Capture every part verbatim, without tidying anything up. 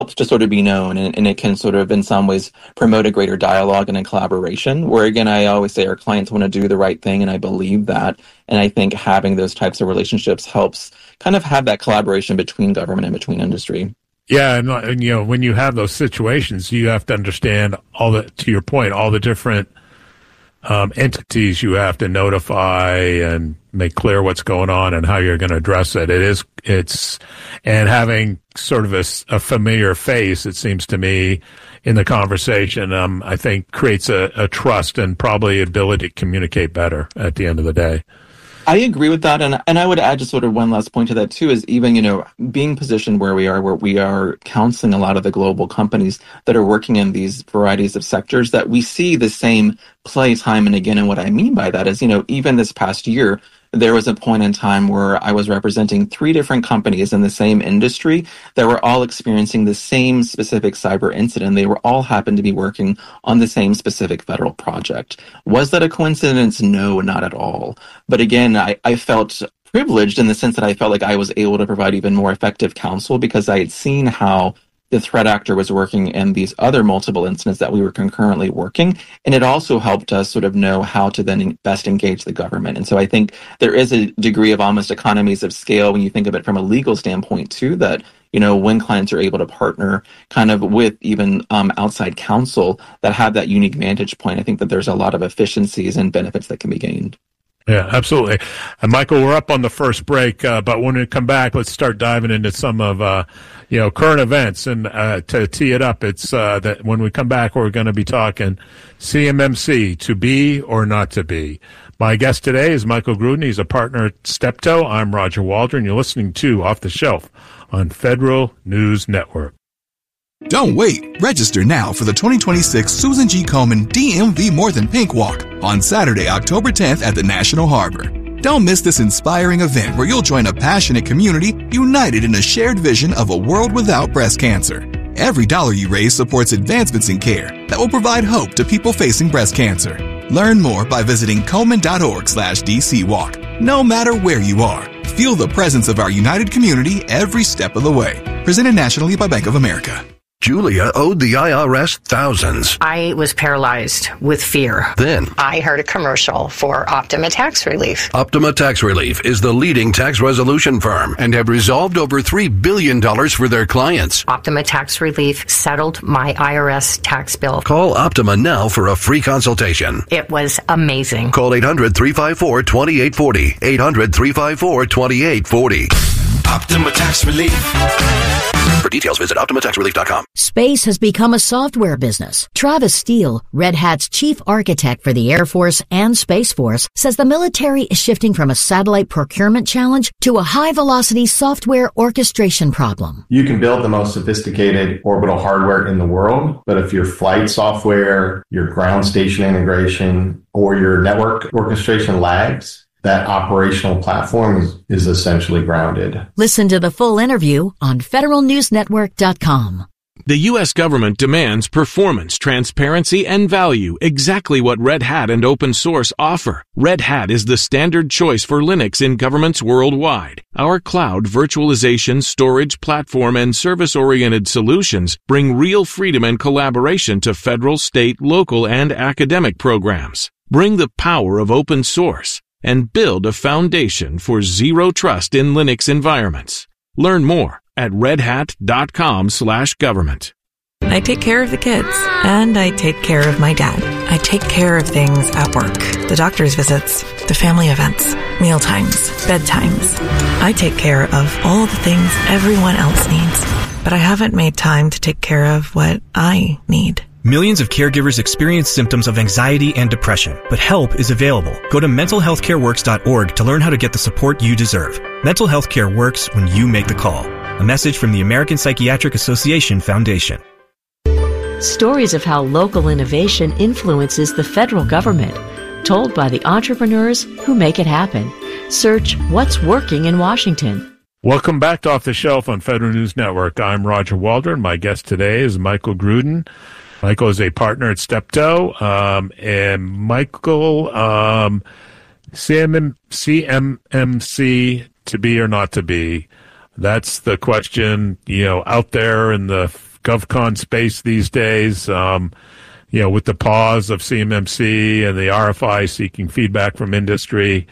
helps to sort of be known, and, and it can sort of in some ways promote a greater dialogue and a collaboration, where again I always say our clients want to do the right thing, and I believe that, and I think having those types of relationships helps kind of have that collaboration between government and between industry. Yeah, and, and you know, when you have those situations, you have to understand all the, to your point, all the different um, entities you have to notify and make clear what's going on and how you're going to address it. It is, it's, and having sort of a, a familiar face, it seems to me, in the conversation, um, I think creates a, a trust and probably ability to communicate better at the end of the day. I agree with that, and and I would add just sort of one last point to that too, is even, you know, being positioned where we are, where we are counseling a lot of the global companies that are working in these varieties of sectors, that we see the same play time and again. And what I mean by that is, you know, even this past year, there was a point in time where I was representing three different companies in the same industry that were all experiencing the same specific cyber incident. They were all happened to be working on the same specific federal project. Was that a coincidence? No, not at all. But again, I, I felt privileged in the sense that I felt like I was able to provide even more effective counsel because I had seen how the threat actor was working in these other multiple incidents that we were concurrently working. And it also helped us sort of know how to then best engage the government. And so I think there is a degree of almost economies of scale when you think of it from a legal standpoint too, that, you know, when clients are able to partner kind of with even um, outside counsel that have that unique vantage point, I think that there's a lot of efficiencies and benefits that can be gained. Yeah, absolutely. And Michael, we're up on the first break, uh, but when we come back, let's start diving into some of, uh, you know, current events. And uh, to tee it up, it's uh, that when we come back, we're going to be talking C M M C, to be or not to be. My guest today is Michael Gruden. He's a partner at Steptoe. I'm Roger Waldron. You're listening to Off the Shelf on Federal News Network. Don't wait. Register now for the twenty twenty-six Susan G. Komen D M V More Than Pink Walk on Saturday, October tenth at the National Harbor. Don't miss this inspiring event where you'll join a passionate community united in a shared vision of a world without breast cancer. Every dollar you raise supports advancements in care that will provide hope to people facing breast cancer. Learn more by visiting Komen.org slash DC Walk. No matter where you are, feel the presence of our united community every step of the way. Presented nationally by Bank of America. Julia owed the I R S thousands. I was paralyzed with fear. Then I heard a commercial for Optima Tax Relief. Optima Tax Relief is the leading tax resolution firm and have resolved over three billion dollars for their clients. Optima Tax Relief settled my I R S tax bill. Call Optima now for a free consultation. It was amazing. Call eight hundred, three five four, two eight four zero. eight hundred, three five four, two eight four zero. Optima Tax Relief. For details, visit Optima Tax Relief dot com. Space has become a software business. Travis Steele, Red Hat's chief architect for the Air Force and Space Force, says the military is shifting from a satellite procurement challenge to a high-velocity software orchestration problem. You can build the most sophisticated orbital hardware in the world, but if your flight software, your ground station integration, or your network orchestration lags, that operational platform is, is essentially grounded. Listen to the full interview on federal news network dot com. The U S government demands performance, transparency, and value, exactly what Red Hat and open source offer. Red Hat is the standard choice for Linux in governments worldwide. Our cloud, virtualization, storage, platform, and service-oriented solutions bring real freedom and collaboration to federal, state, local, and academic programs. Bring the power of open source and build a foundation for zero trust in Linux environments. Learn more at redhat.com slash government. I take care of the kids, and I take care of my dad. I take care of things at work. The doctor's visits, the family events, meal times, bedtimes. I take care of all the things everyone else needs, but I haven't made time to take care of what I need. Millions of caregivers experience symptoms of anxiety and depression, but help is available. Go to mental health care works dot org to learn how to get the support you deserve. Mental health care works when you make the call. A message from the American Psychiatric Association Foundation. Stories of how local innovation influences the federal government, told by the entrepreneurs who make it happen. Search What's Working in Washington. Welcome back to Off the Shelf on Federal News Network. I'm Roger Waldron. My guest today is Michael Gruden. Michael is a partner at Steptoe, um, and Michael, um, C M M C, to be or not to be, that's the question, you know, out there in the GovCon space these days. Um, you know, with the pause of C M M C and the R F I seeking feedback from industry.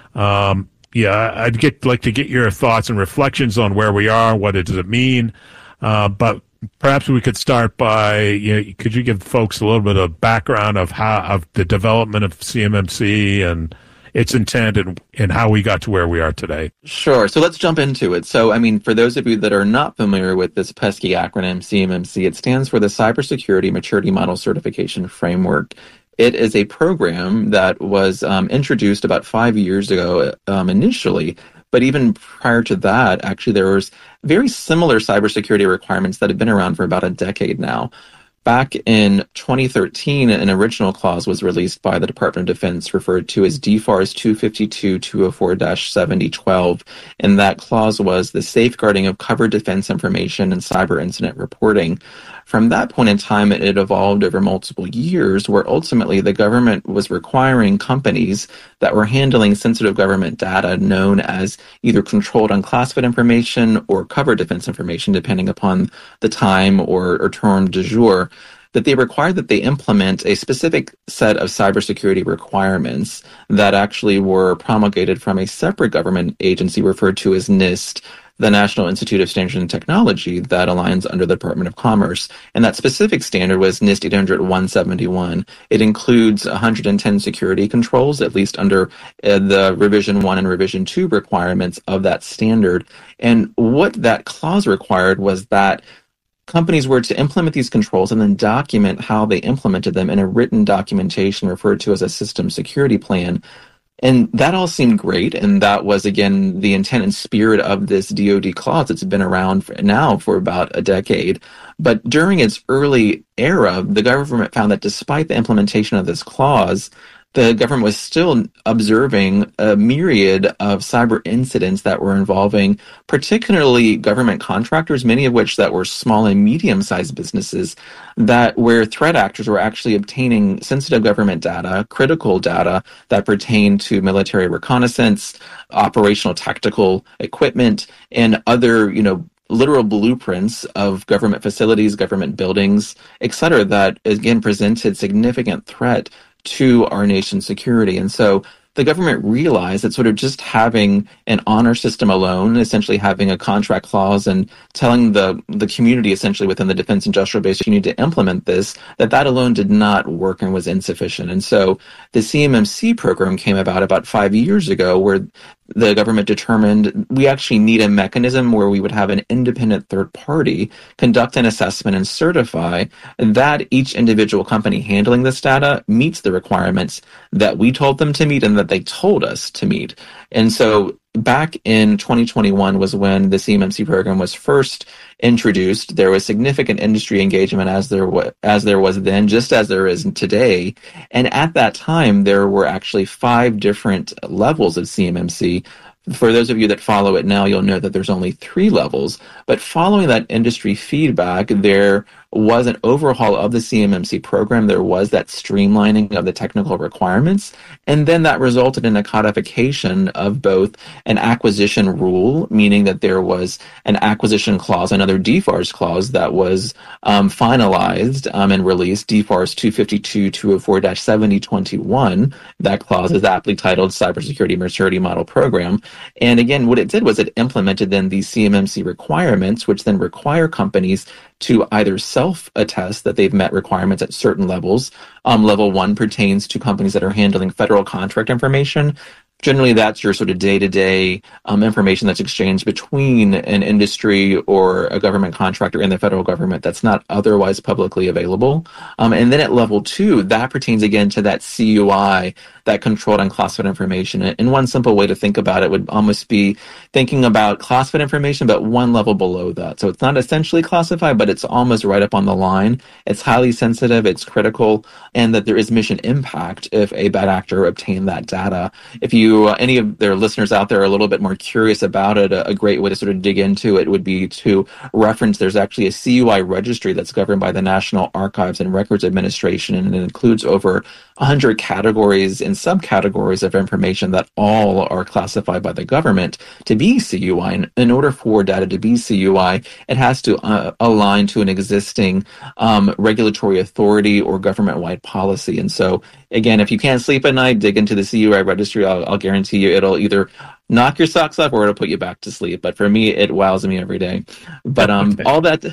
Um, yeah, I'd get like to get your thoughts and reflections on where we are. What does it mean? Uh, but perhaps we could start by, you know, could you give folks a little bit of background of how of the development of C M M C and its intent and, and how we got to where we are today? Sure. So let's jump into it. So, I mean, for those of you that are not familiar with this pesky acronym C M M C, it stands for the Cybersecurity Maturity Model Certification Framework. It is a program that was um, introduced about five years ago um, initially. But even prior to that, actually, there was very similar cybersecurity requirements that have been around for about a decade now. Back in twenty thirteen, an original clause was released by the Department of Defense referred to as D FARS two fifty-two dash two oh four dash seventy twelve, and that clause was the safeguarding of covered defense information and cyber incident reporting. From that point in time, it evolved over multiple years, where ultimately the government was requiring companies that were handling sensitive government data known as either controlled unclassified information or covered defense information, depending upon the time or, or term du jour, that they required that they implement a specific set of cybersecurity requirements that actually were promulgated from a separate government agency referred to as NIST, the National Institute of Standards and Technology, that aligns under the Department of Commerce. And that specific standard was NIST eight hundred dash one seventy-one. It includes one hundred ten security controls, at least under uh, the Revision one and Revision two requirements of that standard. And what that clause required was that companies were to implement these controls and then document how they implemented them in a written documentation referred to as a system security plan. And that all seemed great, and that was, again, the intent and spirit of this D O D clause. It's been around for now for about a decade. But during its early era, the government found that despite the implementation of this clause, the government was still observing a myriad of cyber incidents that were involving particularly government contractors, many of which that were small and medium-sized businesses, that where threat actors were actually obtaining sensitive government data, critical data that pertain to military reconnaissance, operational tactical equipment, and other, you know, literal blueprints of government facilities, government buildings, et cetera, that again presented significant threat to our nation's security. And so the government realized that sort of just having an honor system alone, essentially having a contract clause and telling the, the community essentially within the defense industrial base, you need to implement this, that that alone did not work and was insufficient. And so the C M M C program came about about five years ago, where the government determined we actually need a mechanism where we would have an independent third party conduct an assessment and certify that each individual company handling this data meets the requirements that we told them to meet and that they told us to meet. And so back in twenty twenty-one was when the C M M C program was first introduced. There was significant industry engagement as there was, as there was then, just as there is today. And at that time, there were actually five different levels of C M M C. For those of you that follow it now, you'll know that there's only three levels. But following that industry feedback, there was an overhaul of the C M M C program. There was that streamlining of the technical requirements. And then that resulted in a codification of both an acquisition rule, meaning that there was an acquisition clause, another D FARS clause that was um, finalized um, and released, D FARS two fifty-two dash two oh four dash seventy twenty-one. That clause is aptly titled Cybersecurity Maturity Model Program. And again, what it did was it implemented then these C M M C requirements, which then require companies to either self-attest that they've met requirements at certain levels. Um, level one pertains to companies that are handling federal contract information. Generally, that's your sort of day-to-day um, information that's exchanged between an industry or a government contractor and the federal government that's not otherwise publicly available. Um, and then at level two, that pertains again to that C U I, that controlled unclassified information. And one simple way to think about it would almost be thinking about classified information, but one level below that. So it's not essentially classified, but it's almost right up on the line. It's highly sensitive, it's critical, and that there is mission impact if a bad actor obtained that data. If you Uh, any of their listeners out there are a little bit more curious about it, a, a great way to sort of dig into it would be to reference there's actually a C U I registry that's governed by the National Archives and Records Administration, and it includes over one hundred categories and subcategories of information that all are classified by the government to be C U I. And in order for data to be C U I, it has to uh, align to an existing um, regulatory authority or government-wide policy. And so, again, if you can't sleep at night, dig into the C U I registry. I'll, I'll guarantee you it'll either knock your socks off or it'll put you back to sleep. But for me, it wows me every day. But um, okay. all that,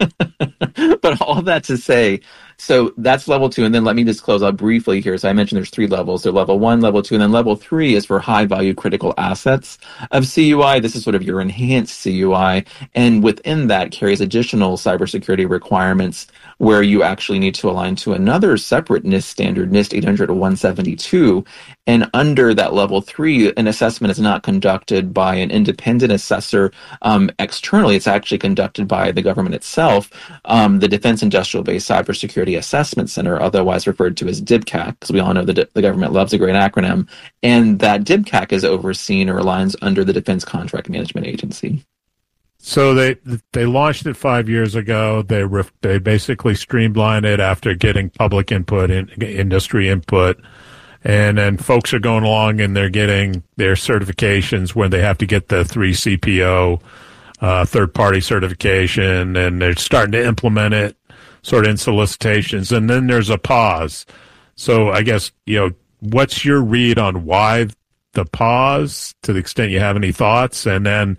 but all that to say, so that's level two. And then let me just close out briefly here. So I mentioned there's three levels. So level one, level two, and then level three is for high value critical assets of C U I. This is sort of your enhanced C U I. And within that carries additional cybersecurity requirements where you actually need to align to another separate NIST standard, NIST eight hundred one seventy-two. And under that level three, an assessment is not conducted by an independent assessor um, externally. It's actually conducted by the government itself, um, the Defense Industrial Base Cybersecurity Assessment Center, otherwise referred to as D I B C A C, because we all know that the government loves a great acronym. And that D I B C A C is overseen or aligns under the Defense Contract Management Agency. So they they launched it five years ago. They re, they basically streamlined it after getting public input and in, industry input. And then folks are going along and they're getting their certifications when they have to get the three C P O uh, third-party certification, and they're starting to implement it sort of in solicitations. And then there's a pause. So I guess, you know, what's your read on why the pause, to the extent you have any thoughts? And then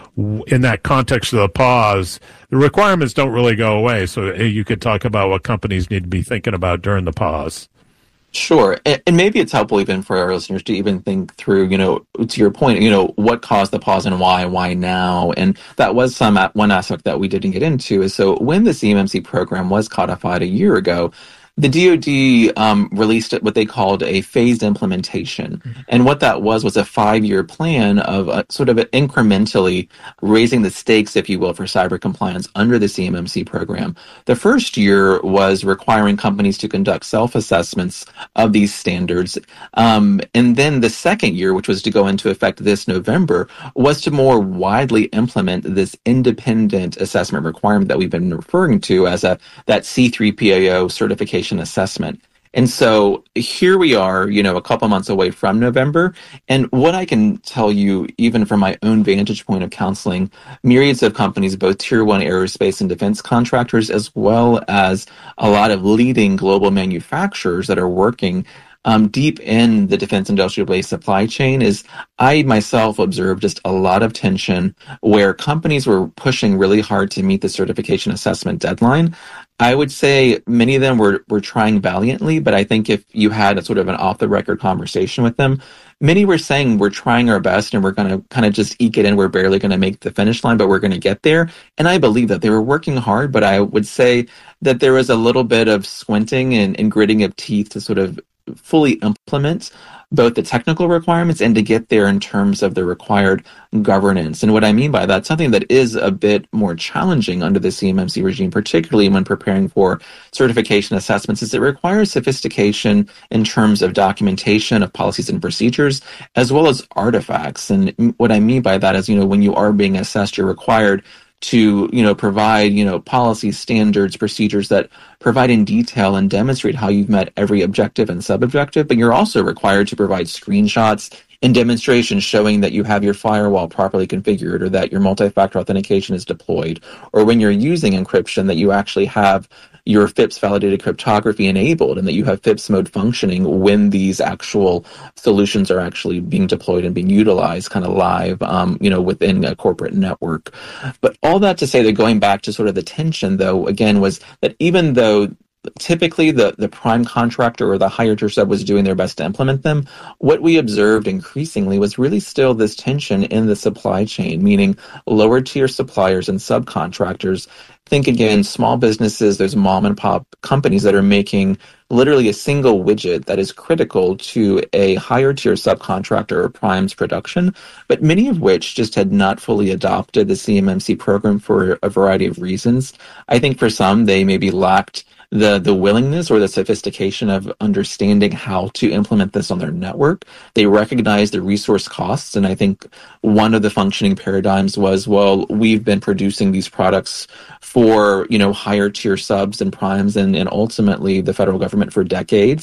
in that context of the pause, the requirements don't really go away. So you could talk about what companies need to be thinking about during the pause. Sure. And maybe it's helpful even for our listeners to even think through, you know, to your point, you know, what caused the pause and why, why now? And that was some one aspect that we didn't get into is so when the C M M C program was codified a year ago, the D O D um, released what they called a phased implementation. Mm-hmm. And what that was was a five-year plan of uh, sort of incrementally raising the stakes, if you will, for cyber compliance under the C M M C program. The first year was requiring companies to conduct self-assessments of these standards. Um, and then the second year, which was to go into effect this November, was to more widely implement this independent assessment requirement that we've been referring to as a that C three P A O certification assessment. And so here we are, you know, a couple months away from November. And what I can tell you, even from my own vantage point of counseling, myriads of companies, both tier one aerospace and defense contractors, as well as a lot of leading global manufacturers that are working Um, deep in the defense industrial base supply chain, is I myself observed just a lot of tension where companies were pushing really hard to meet the certification assessment deadline. I would say many of them were, were trying valiantly, but I think if you had a sort of an off-the-record conversation with them, many were saying we're trying our best and we're going to kind of just eke it in. We're barely going to make the finish line, but we're going to get there. And I believe that they were working hard, but I would say that there was a little bit of squinting and, and gritting of teeth to sort of fully implement both the technical requirements and to get there in terms of the required governance. And what I mean by that, something that is a bit more challenging under the C M M C regime, particularly when preparing for certification assessments, is it requires sophistication in terms of documentation of policies and procedures, as well as artifacts. And what I mean by that is, you know, when you are being assessed, you're required to, you know, provide, you know, policies, standards, procedures that provide in detail and demonstrate how you've met every objective and sub-objective, but you're also required to provide screenshots and demonstrations showing that you have your firewall properly configured or that your multi-factor authentication is deployed, or when you're using encryption that you actually have your FIPS validated cryptography enabled and that you have FIPS mode functioning when these actual solutions are actually being deployed and being utilized kind of live, um, you know, within a corporate network. But all that to say that going back to sort of the tension, though, again, was that even though typically the, the prime contractor or the higher tier sub was doing their best to implement them, what we observed increasingly was really still this tension in the supply chain, meaning lower tier suppliers and subcontractors. Think again, small businesses, there's mom and pop companies that are making literally a single widget that is critical to a higher tier subcontractor or prime's production, but many of which just had not fully adopted the C M M C program for a variety of reasons. I think for some, they maybe lacked the the willingness or the sophistication of understanding how to implement this on their network. They recognize the resource costs, and I think one of the functioning paradigms was, well, we've been producing these products for, you know, higher tier subs and primes and, and ultimately the federal government for decades.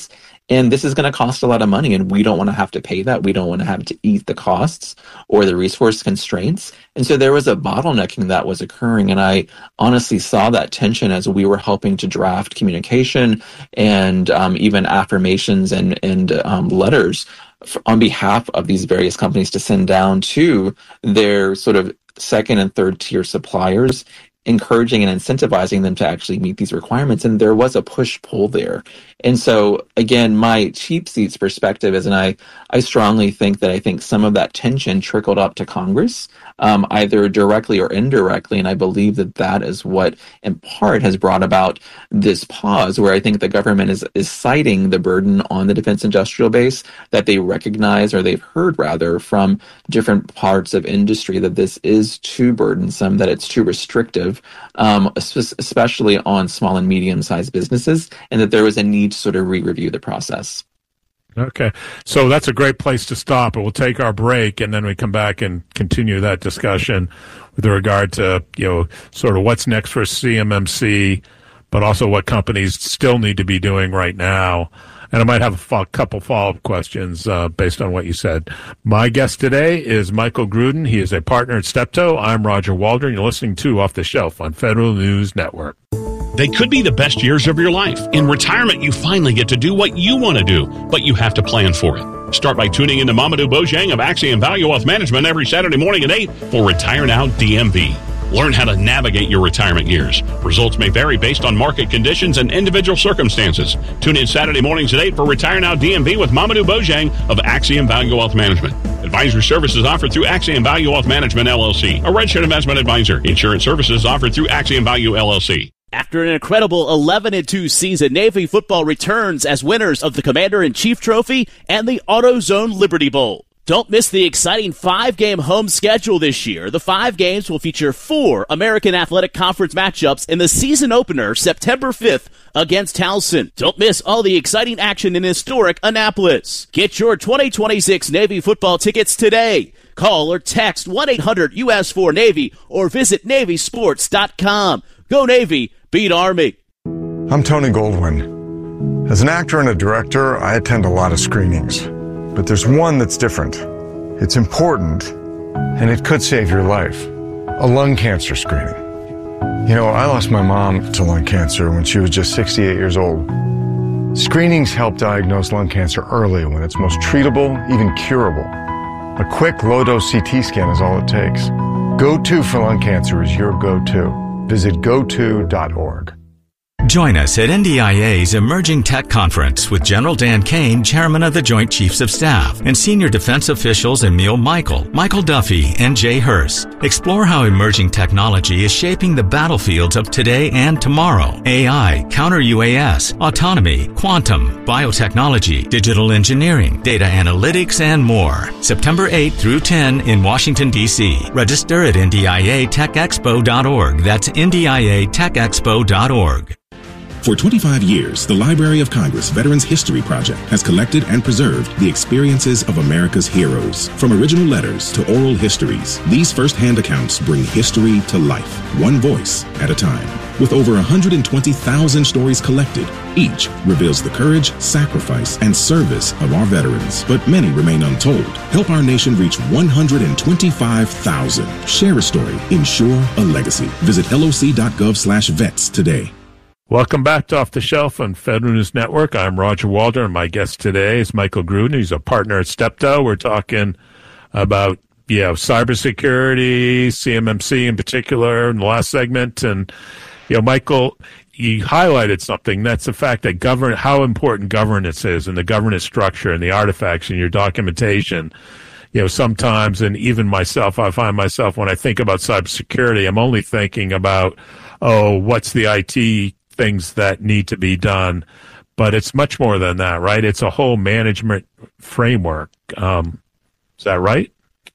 And this is going to cost a lot of money, and we don't want to have to pay that. We don't want to have to eat the costs or the resource constraints. And so there was a bottlenecking that was occurring, and I honestly saw that tension as we were helping to draft communication and um, even affirmations and, and um, letters on behalf of these various companies to send down to their sort of second and third tier suppliers, encouraging and incentivizing them to actually meet these requirements. And there was a push-pull there. And so, again, my cheap seats perspective is, and I, I strongly think that I think some of that tension trickled up to Congress, um, either directly or indirectly. And I believe that that is what, in part, has brought about this pause, where I think the government is, is citing the burden on the defense industrial base that they recognize, or they've heard rather, from different parts of industry, that this is too burdensome, that it's too restrictive, um, especially on small and medium-sized businesses, and that there was a need to sort of re-review the process. Okay. So that's a great place to stop. We'll take our break, and then we come back and continue that discussion with regard to, you know, sort of what's next for C M M C, but also what companies still need to be doing right now. And I might have a fo- couple follow-up questions uh, based on what you said. My guest today is Michael Gruden. He is a partner at Steptoe. I'm Roger Waldron. You're listening to Off the Shelf on Federal News Network. They could be the best years of your life. In retirement, you finally get to do what you want to do, but you have to plan for it. Start by tuning in to Mamadou Bojang of Axiom Value Wealth Management every Saturday morning at eight for Retire Now D M V. Learn how to navigate your retirement years. Results may vary based on market conditions and individual circumstances. Tune in Saturday mornings at eight for Retire Now D M V with Mamadou Bojang of Axiom Value Wealth Management. Advisory services offered through Axiom Value Wealth Management, L L C, a registered investment advisor. Insurance services offered through Axiom Value, L L C. After an incredible eleven and two season, Navy football returns as winners of the Commander-in-Chief Trophy and the AutoZone Liberty Bowl. Don't miss the exciting five-game home schedule this year. The five games will feature four American Athletic Conference matchups in the season opener September fifth against Towson. Don't miss all the exciting action in historic Annapolis. Get your twenty twenty-six Navy football tickets today. Call or text one eight hundred U S four Navy or visit Navy Sports dot com. Go Navy, beat Army. I'm Tony Goldwyn. As an actor and a director, I attend a lot of screenings. But there's one that's different. It's important, and it could save your life. A lung cancer screening. You know, I lost my mom to lung cancer when she was just sixty-eight years old. Screenings help diagnose lung cancer early when it's most treatable, even curable. A quick low-dose C T scan is all it takes. Go To for lung cancer is your go-to. Visit go to dot org. Join us at N D I A's Emerging Tech Conference with General Dan Kane, Chairman of the Joint Chiefs of Staff, and Senior Defense Officials Emil Michael, Michael Duffy, and Jay Hurst. Explore how emerging technology is shaping the battlefields of today and tomorrow. A I, counter-U A S, autonomy, quantum, biotechnology, digital engineering, data analytics, and more. September eighth through tenth in Washington, D C. Register at N D I A tech expo dot org. That's N D I A tech expo dot org. For twenty-five years, the Library of Congress Veterans History Project has collected and preserved the experiences of America's heroes. From original letters to oral histories, these first-hand accounts bring history to life, one voice at a time. With over one hundred twenty thousand stories collected, each reveals the courage, sacrifice, and service of our veterans. But many remain untold. Help our nation reach one hundred twenty-five thousand. Share a story. Ensure a legacy. Visit L O C dot gov slash vets today. Welcome back to Off the Shelf on Federal News Network. I'm Roger Waldron. My guest today is Michael Gruden. He's a partner at Steptoe. We're talking about, you know, cybersecurity, C M M C in particular in the last segment. And, you know, Michael, you highlighted something. That's the fact that govern how important governance is and the governance structure and the artifacts in your documentation. You know, sometimes, and even myself, I find myself when I think about cybersecurity, I'm only thinking about, oh, what's the I T things that need to be done, but it's much more than that, right? It's a whole management framework. Um, is that right?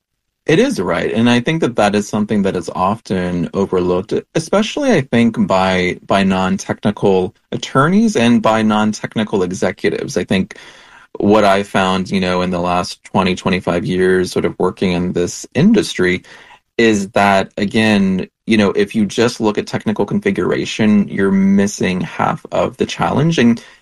It is right. And I think that that is something that is often overlooked, especially I think by, by non-technical attorneys and by non-technical executives. I think what I found, you know, in the last twenty, twenty-five years sort of working in this industry is that, again, you know, if you just look at technical configuration, you're missing half of the challenge. And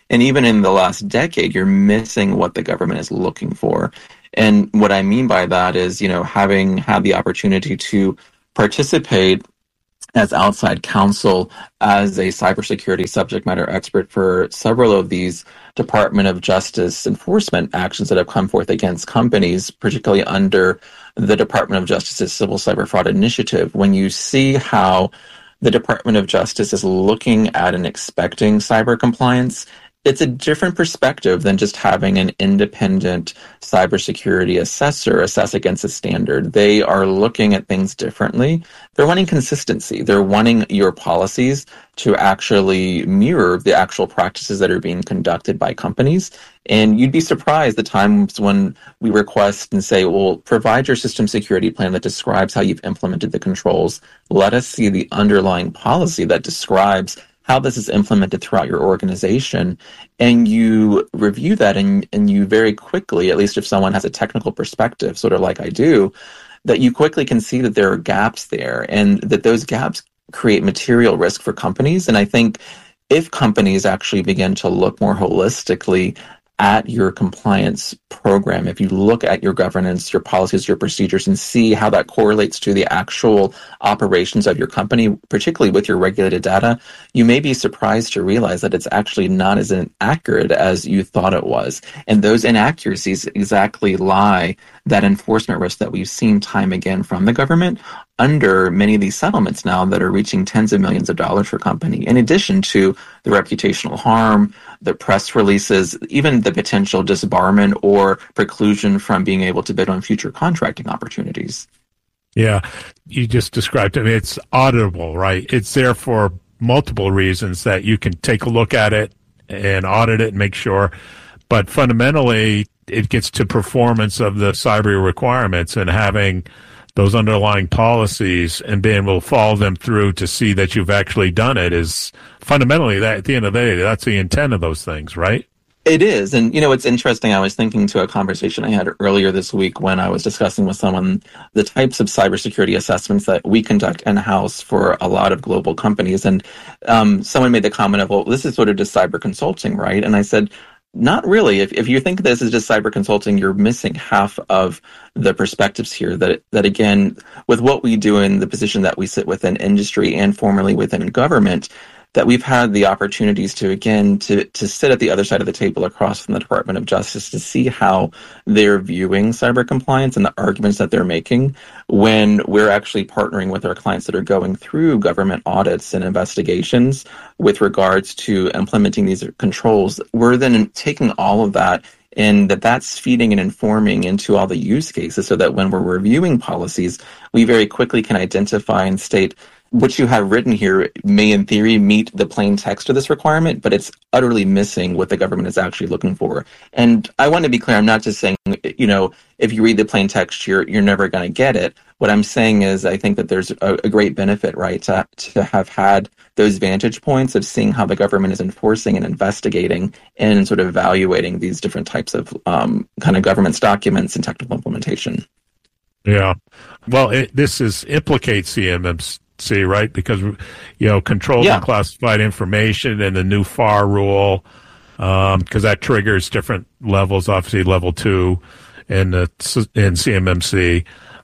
And even in the last decade, you're missing what the government is looking for. And what I mean by that is, you know, having had the opportunity to participate as outside counsel, as a cybersecurity subject matter expert for several of these Department of Justice enforcement actions that have come forth against companies, particularly under the Department of Justice's Civil Cyber Fraud Initiative. When you see how the Department of Justice is looking at and expecting cyber compliance, it's a different perspective than just having an independent cybersecurity assessor assess against a standard. They are looking at things differently. They're wanting consistency. They're wanting your policies to actually mirror the actual practices that are being conducted by companies. And you'd be surprised the times when we request and say, well, provide your system security plan that describes how you've implemented the controls. Let us see the underlying policy that describes how this is implemented throughout your organization, and you review that, and, and you very quickly, at least if someone has a technical perspective, sort of like I do, that you quickly can see that there are gaps there, and that those gaps create material risk for companies. And I think if companies actually begin to look more holistically at your compliance program, if you look at your governance, your policies, your procedures, and see how that correlates to the actual operations of your company, particularly with your regulated data, you may be surprised to realize that it's actually not as inaccurate as you thought it was. And those inaccuracies exactly lie that enforcement risk that we've seen time again from the government under many of these settlements now that are reaching tens of millions of dollars for company, in addition to the reputational harm, the press releases, even the potential disbarment or preclusion from being able to bid on future contracting opportunities. Yeah, you just described it. I mean, it's auditable, right? It's there for multiple reasons that you can take a look at it and audit it and make sure. But fundamentally, it gets to performance of the cyber requirements and having those underlying policies and being able to follow them through to see that you've actually done it is fundamentally that at the end of the day, that's the intent of those things, right? It is. And, you know, it's interesting. I was thinking to a conversation I had earlier this week when I was discussing with someone the types of cybersecurity assessments that we conduct in-house for a lot of global companies. And um, someone made the comment of, well, this is sort of just cyber consulting, right? And I said, not really. If if you think this is just cyber consulting, you're missing half of the perspectives here. That, that again, with what we do in the position that we sit within industry and formerly within government, that we've had the opportunities to, again, to, to sit at the other side of the table across from the Department of Justice to see how they're viewing cyber compliance and the arguments that they're making when we're actually partnering with our clients that are going through government audits and investigations with regards to implementing these controls. We're then taking all of that and that that's feeding and informing into all the use cases so that when we're reviewing policies, we very quickly can identify and state what you have written here may, in theory, meet the plain text of this requirement, but it's utterly missing what the government is actually looking for. And I want to be clear, I'm not just saying, you know, if you read the plain text, you're you're never going to get it. What I'm saying is I think that there's a, a great benefit, right, to, to have had those vantage points of seeing how the government is enforcing and investigating and sort of evaluating these different types of um, kind of government's documents and technical implementation. Yeah. Well, it, this is implicates C M M C, right? Because, you know, controlled Yeah. and classified information and the new F A R rule, um, because that triggers different levels, obviously level two in the in C M M C.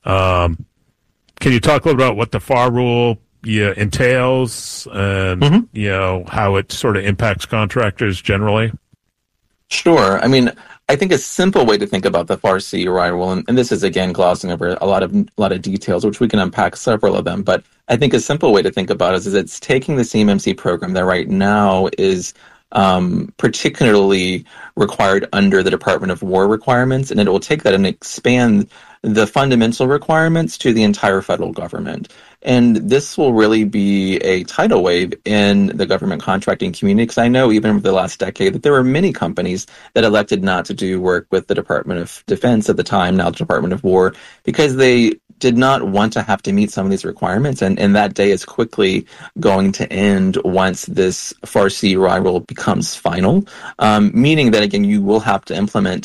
Um, can you talk a little about what the F A R rule yeah, entails and, Mm-hmm. you know, how it sort of impacts contractors generally? Sure. I mean, I think a simple way to think about the F A R C U I rule, and, and this is again glossing over a lot of a lot of details, which we can unpack several of them, but I think a simple way to think about it is, is it's taking the C M M C program that right now is um, particularly required under the Department of War requirements, and it will take that and expand the fundamental requirements to the entire federal government. And this will really be a tidal wave in the government contracting community, because I know even over the last decade that there were many companies that elected not to do work with the Department of Defense at the time, now the Department of War, because they did not want to have to meet some of these requirements. And, and that day is quickly going to end once this F A R C U I rule becomes final, um, meaning that, again, you will have to implement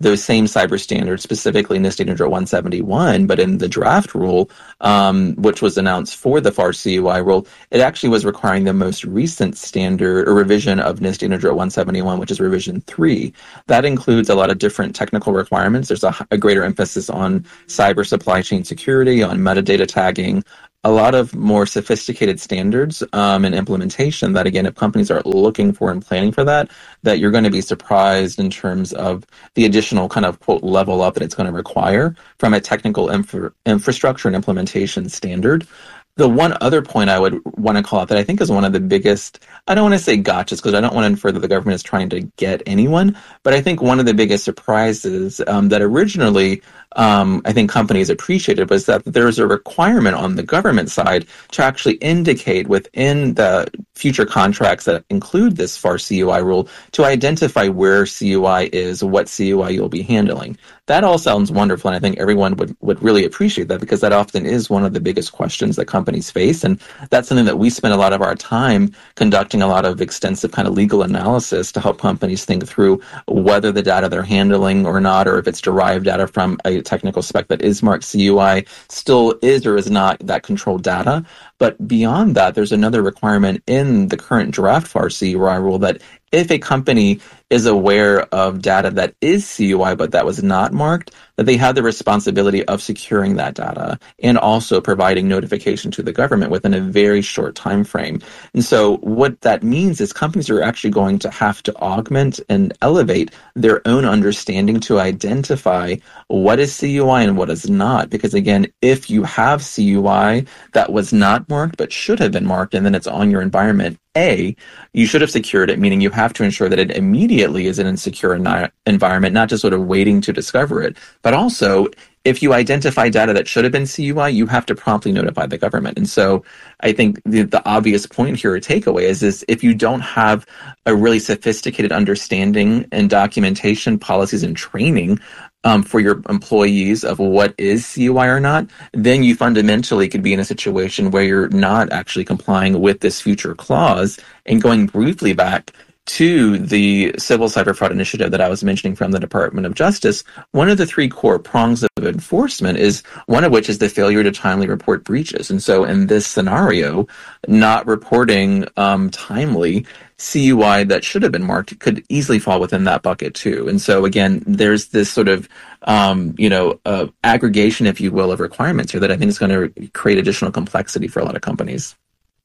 those same cyber standards, specifically NIST eight hundred one seventy-one, but in the draft rule, um, which was announced for the FAR C U I rule, it actually was requiring the most recent standard or revision of NIST eight hundred one seventy-one, which is revision three. That includes a lot of different technical requirements. There's a, a greater emphasis on cyber supply chain security, on metadata tagging, a lot of more sophisticated standards um, and implementation that, again, if companies are looking for and planning for that, that you're going to be surprised in terms of the additional kind of, quote, level up that it's going to require from a technical infra- infrastructure and implementation standard. The one other point I would want to call out that I think is one of the biggest, I don't want to say gotchas because I don't want to infer that the government is trying to get anyone, but I think one of the biggest surprises um, that originally um, I think companies appreciated was that there is a requirement on the government side to actually indicate within the future contracts that include this FAR C U I rule to identify where C U I is, what C U I you'll be handling. That all sounds wonderful, and I think everyone would, would really appreciate that because that often is one of the biggest questions that companies face, and that's something that we spend a lot of our time conducting a lot of extensive kind of legal analysis to help companies think through whether the data they're handling or not, or if it's derived data from a technical spec that is marked C U I, still is or is not that controlled data. But beyond that, there's another requirement in the current draft FAR C U I rule that if a company is aware of data that is C U I but that was not marked, that they have the responsibility of securing that data and also providing notification to the government within a very short time frame. And so what that means is companies are actually going to have to augment and elevate their own understanding to identify what is C U I and what is not. Because again, if you have C U I that was not marked but should have been marked and then it's on your environment, A, you should have secured it, meaning you have to ensure that it immediately is in a secure ni- environment, not just sort of waiting to discover it. But also, if you identify data that should have been C U I, you have to promptly notify the government. And so I think the, the obvious point here, a takeaway, is, is if you don't have a really sophisticated understanding and documentation, policies, and training Um, for your employees of what is C U I or not, then you fundamentally could be in a situation where you're not actually complying with this future clause. And going briefly back to the Civil Cyber Fraud Initiative that I was mentioning from the Department of Justice, one of the three core prongs of enforcement is, one of which is the failure to timely report breaches. And so in this scenario, not reporting um, timely C U I that should have been marked could easily fall within that bucket too. And so again, there's this sort of, um, you know, uh, aggregation, if you will, of requirements here that I think is going to create additional complexity for a lot of companies.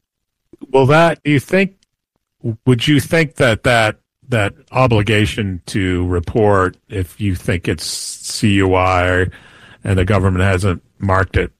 Well, that, do you think, would you think that that, that obligation to report if you think it's C U I or, and the government hasn't marked it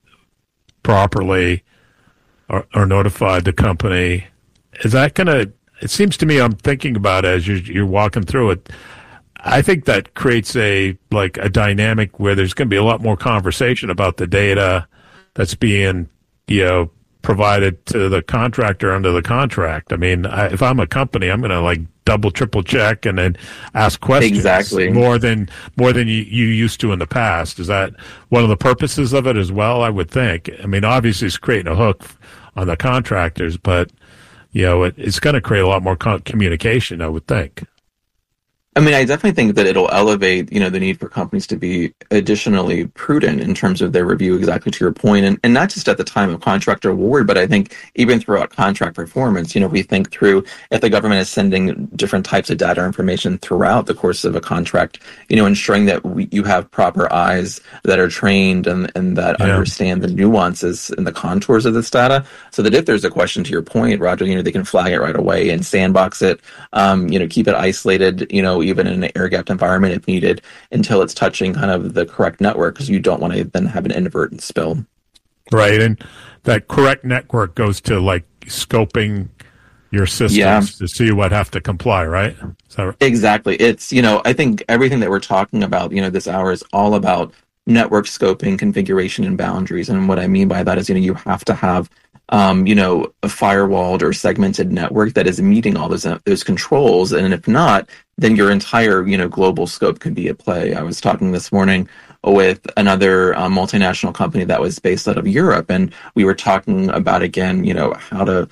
properly or, or notified the company, is that going to, it seems to me, I'm thinking about it as you're, you're walking through it, I think that creates a, like a dynamic where there's going to be a lot more conversation about the data that's being, you know, provided to the contractor under the contract. I mean, I, if I'm a company, I'm going to like double, triple check and then ask questions exactly. more than more than you, you used to in the past. Is that one of the purposes of it as well? I would think. I mean, obviously, it's creating a hook on the contractors, but you know, it, it's going to create a lot more co- communication, I would think. I mean, I definitely think that it'll elevate, you know, the need for companies to be additionally prudent in terms of their review, exactly to your point, and, and not just at the time of contract award, but I think even throughout contract performance. You know, we think through if the government is sending different types of data or information throughout the course of a contract, you know, ensuring that we, you have proper eyes that are trained and, and that yeah. understand the nuances and the contours of this data, so that if there's a question, to your point, Roger, you know, they can flag it right away and sandbox it, um, you know, keep it isolated, you know, even in an air-gapped environment if needed, until it's touching kind of the correct network, because you don't want to then have an inadvertent spill. Right, and that correct network goes to like scoping your systems yeah. to see what have to comply, right? Is that right? Exactly. It's, you know, I think everything that we're talking about, you know, this hour is all about network scoping, configuration, and boundaries. And what I mean by that is, you know, you have to have Um, you know, a firewalled or segmented network that is meeting all those uh, those controls, and if not, then your entire, you know, global scope could be at play. I was talking this morning with another uh, multinational company that was based out of Europe, and we were talking about, again, you know, how to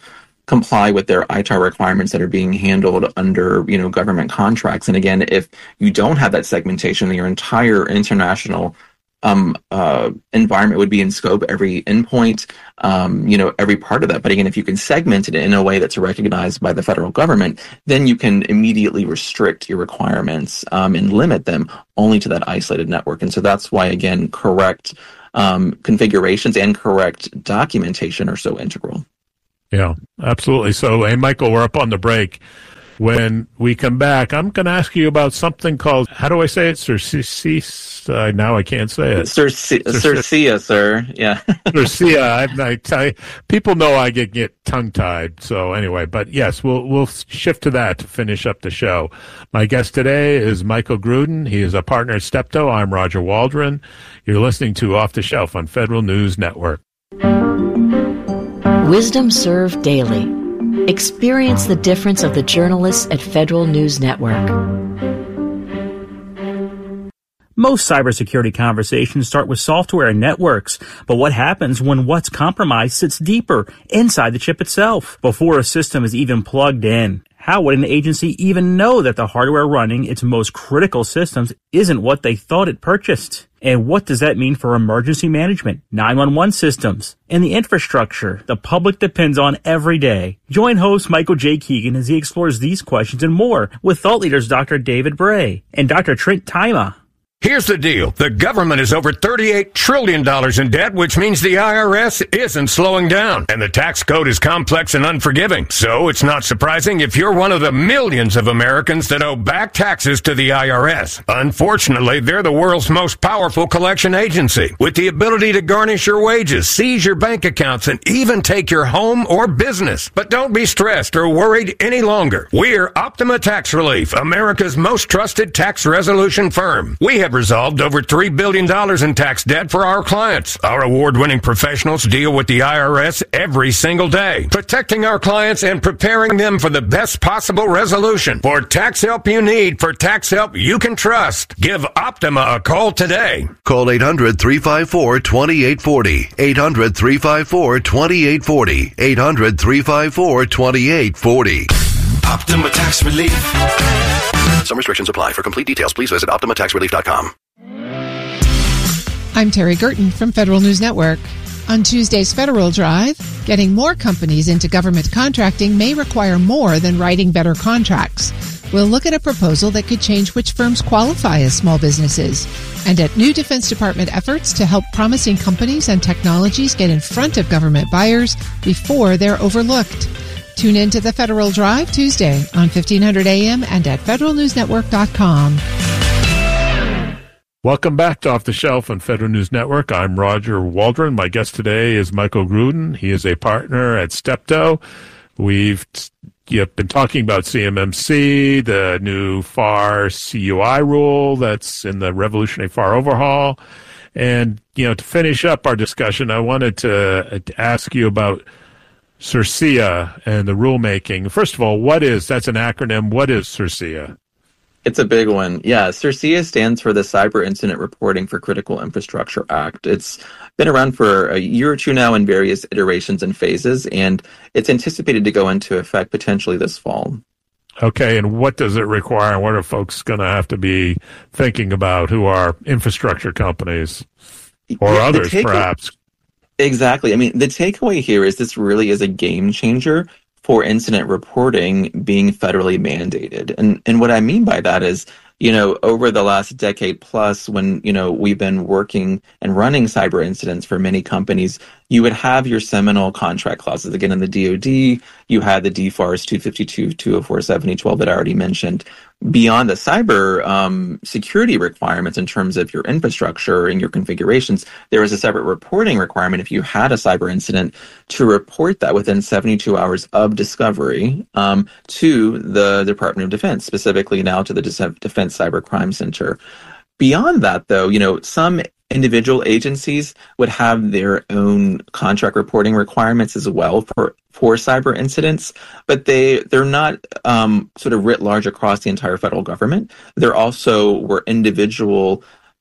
comply with their I T A R requirements that are being handled under, you know, government contracts. And again, if you don't have that segmentation, your entire international um, uh, environment would be in scope, every endpoint, um, you know, every part of that. But again, if you can segment it in a way that's recognized by the federal government, then you can immediately restrict your requirements um, and limit them only to that isolated network. And so that's why, again, correct um, configurations and correct documentation are so integral. Yeah, absolutely. So, hey, Michael, we're up on the break. When we come back, I'm going to ask you about something called, how do I say it? Circe? Uh, now I can't say it. Circe, Circea, sir. Yeah. Circea. I, I tell you, people know I get, get tongue-tied. So anyway, but yes, we'll we'll shift to that to finish up the show. My guest today is Michael Gruden. He is a partner at Steptoe. I'm Roger Waldron. You're listening to Off the Shelf on Federal News Network. Wisdom served daily. Experience the difference of the journalists at Federal News Network. Most cybersecurity conversations start with software and networks, but what happens when what's compromised sits deeper inside the chip itself, before a system is even plugged in? How would an agency even know that the hardware running its most critical systems isn't what they thought it purchased? And what does that mean for emergency management, nine one one systems, and the infrastructure the public depends on every day? Join host Michael J. Keegan as he explores these questions and more with thought leaders Doctor David Bray and Doctor Trent Tima. Here's the deal. The government is over thirty-eight trillion dollars in debt, which means the I R S isn't slowing down. And the tax code is complex and unforgiving. So it's not surprising if you're one of the millions of Americans that owe back taxes to the I R S. Unfortunately, they're the world's most powerful collection agency, with the ability to garnish your wages, seize your bank accounts, and even take your home or business. But don't be stressed or worried any longer. We're Optima Tax Relief, America's most trusted tax resolution firm. We have resolved over three billion dollars in tax debt for our clients. Our award-winning professionals deal with the I R S every single day, protecting our clients and preparing them for the best possible resolution. For tax help you need, for tax help you can trust, give Optima a call today. Call eight hundred, three five four, two eight four zero. eight hundred, three five four, two eight four zero. eight hundred, three five four, two eight four zero. Optima Tax Relief. Some restrictions apply. For complete details, please visit optima tax relief dot com. I'm Terry Gerton from Federal News Network. On Tuesday's Federal Drive, getting more companies into government contracting may require more than writing better contracts. We'll look at a proposal that could change which firms qualify as small businesses, and at new Defense Department efforts to help promising companies and technologies get in front of government buyers before they're overlooked. Tune in to the Federal Drive Tuesday on fifteen hundred A M and at federal news network dot com. Welcome back to Off the Shelf on Federal News Network. I'm Roger Waldron. My guest today is Michael Gruden. He is a partner at Steptoe. We've you've been talking about C M M C, the new F A R C U I rule that's in the revolutionary F A R overhaul. And, you know, to finish up our discussion, I wanted to ask you about Circea and the rulemaking. First of all, what is, that's an acronym, what is Circea? It's a big one. Yeah, Circea stands for the Cyber Incident Reporting for Critical Infrastructure Act. It's been around for a year or two now in various iterations and phases, and it's anticipated to go into effect potentially this fall. Okay, and what does it require? What are folks going to have to be thinking about who are infrastructure companies or yeah, others, take- perhaps? Exactly. I mean, the takeaway here is this really is a game changer for incident reporting being federally mandated. And and what I mean by that is, you know, over the last decade plus, when, you know, we've been working and running cyber incidents for many companies, you would have your seminal contract clauses. Again, in the D O D, you had the D F A R S two fifty-two, two oh four, seventy twelve that I already mentioned. Beyond the cyber um, security requirements in terms of your infrastructure and your configurations, there was a separate reporting requirement if you had a cyber incident to report that within seventy-two hours of discovery um, to the Department of Defense, specifically now to the Defense Cyber Crime Center. Beyond that, though, you know, some individual agencies would have their own contract reporting requirements as well for, for cyber incidents, but they, they're not um, sort of writ large across the entire federal government. There also were individual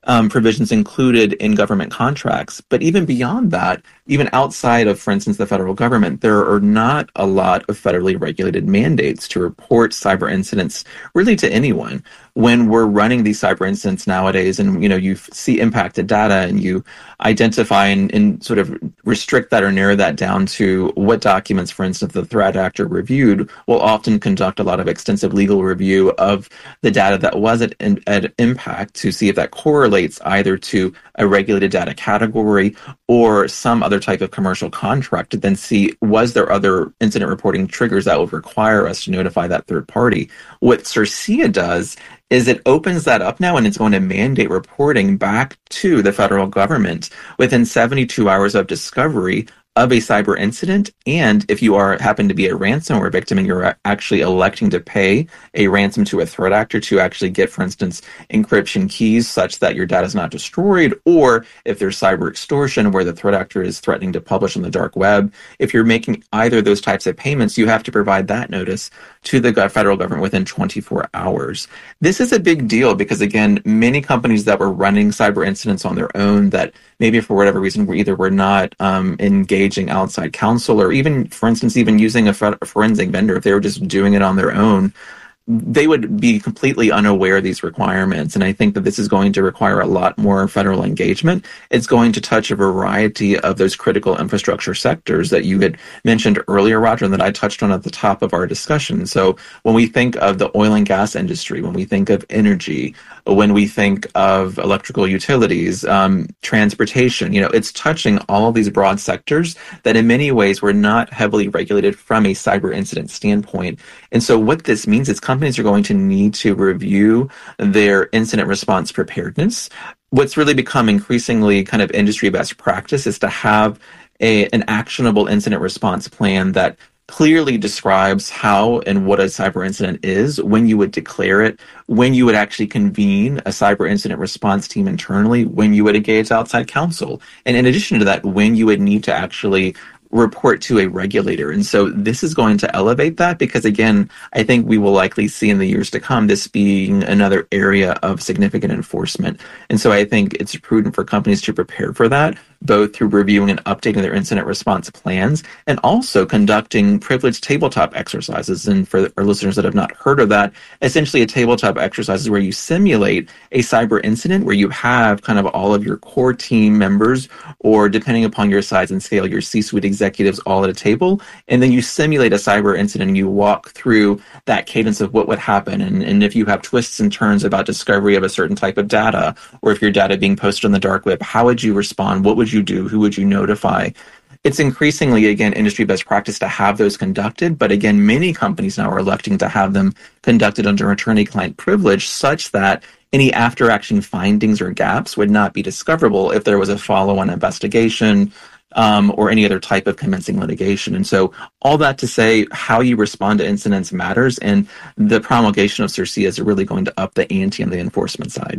um, provisions included in government contracts. But even beyond that, even outside of, for instance, the federal government, there are not a lot of federally regulated mandates to report cyber incidents really to anyone. When we're running these cyber incidents nowadays and, you know, you see impacted data and you identify and, and sort of restrict that or narrow that down to what documents, for instance, the threat actor reviewed, will often conduct a lot of extensive legal review of the data that was at, at impact to see if that correlates either to a regulated data category or some other type of commercial contract to then see, was there other incident reporting triggers that would require us to notify that third party? What CERCIA does is it opens that up now and it's going to mandate reporting back to the federal government within seventy-two hours of discovery of a cyber incident. And if you are happen to be a ransomware victim and you're actually electing to pay a ransom to a threat actor to actually get, for instance, encryption keys such that your data is not destroyed, or if there's cyber extortion where the threat actor is threatening to publish on the dark web, if you're making either of those types of payments, you have to provide that notice to the federal government within twenty-four hours. This is a big deal because, again, many companies that were running cyber incidents on their own that maybe for whatever reason were either were not um, engaging outside counsel or even, for instance, even using a forensic vendor, if they were just doing it on their own, they would be completely unaware of these requirements. And I think that this is going to require a lot more federal engagement. It's going to touch a variety of those critical infrastructure sectors that you had mentioned earlier, Roger, and that I touched on at the top of our discussion. So when we think of the oil and gas industry, when we think of energy, when we think of electrical utilities, um, transportation, you know, it's touching all of these broad sectors that in many ways were not heavily regulated from a cyber incident standpoint. And so what this means is companies are going to need to review their incident response preparedness. What's really become increasingly kind of industry best practice is to have a, an actionable incident response plan that clearly describes how and what a cyber incident is, when you would declare it, when you would actually convene a cyber incident response team internally, when you would engage outside counsel. And in addition to that, when you would need to actually report to a regulator. And so this is going to elevate that because, again, I think we will likely see in the years to come this being another area of significant enforcement. And so I think it's prudent for companies to prepare for that, both through reviewing and updating their incident response plans and also conducting privileged tabletop exercises. And for our listeners that have not heard of that, essentially a tabletop exercise is where you simulate a cyber incident where you have kind of all of your core team members, or depending upon your size and scale, your C-suite executives all at a table, and then you simulate a cyber incident and you walk through that cadence of what would happen. And, and if you have twists and turns about discovery of a certain type of data, or if your data being posted on the dark web, how would you respond? What would you do? Who would you notify? It's increasingly, again, industry best practice to have those conducted. But again, many companies now are electing to have them conducted under attorney-client privilege such that any after-action findings or gaps would not be discoverable if there was a follow-on investigation um, or any other type of commencing litigation. And so all that to say, how you respond to incidents matters, and the promulgation of CERCIA is really going to up the ante on the enforcement side.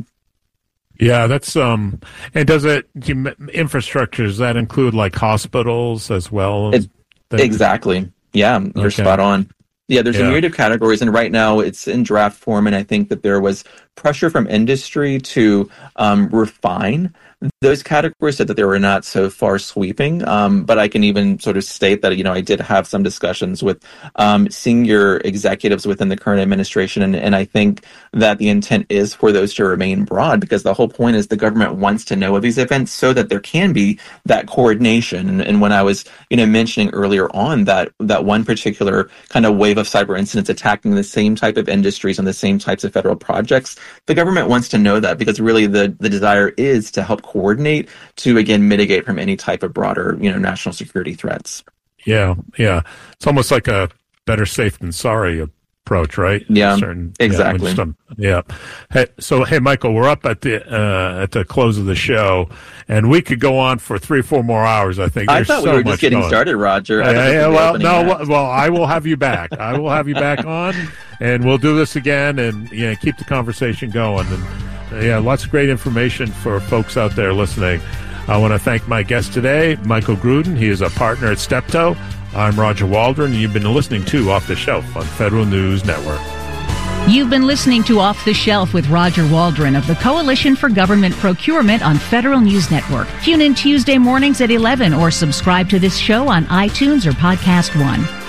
Yeah, that's um, and does it infrastructure? Does that include like hospitals as well? It, exactly. Yeah, you're okay. Spot on. Yeah, there's yeah. a myriad of categories, and right now it's in draft form. And I think that there was pressure from industry to um, refine those categories so that they were not so far sweeping. Um, but I can even sort of state that, you know, I did have some discussions with um, senior executives within the current administration. And, and I think that the intent is for those to remain broad, because the whole point is the government wants to know of these events so that there can be that coordination. And, and when I was, you know, mentioning earlier on that, that one particular kind of wave of cyber incidents attacking the same type of industries and the same types of federal projects, the government wants to know that, because really the, the desire is to help coordinate to, again, mitigate from any type of broader, you know, national security threats. Yeah, yeah. It's almost like a better safe than sorry approach, right? Yeah, Certain, exactly. Yeah, yeah. Hey, so, hey, Michael, we're up at the uh, at the close of the show, and we could go on for three, four more hours. I think. I There's thought so we were just getting going. started, Roger. Uh, yeah, well, no, well, well, I will have you back. I will have you back on, and we'll do this again, and yeah, keep the conversation going. And uh, yeah, lots of great information for folks out there listening. I want to thank my guest today, Michael Gruden. He is a partner at Steptoe. I'm Roger Waldron, and you've been listening to Off the Shelf on Federal News Network. You've been listening to Off the Shelf with Roger Waldron of the Coalition for Government Procurement on Federal News Network. Tune in Tuesday mornings at eleven or subscribe to this show on iTunes or Podcast One.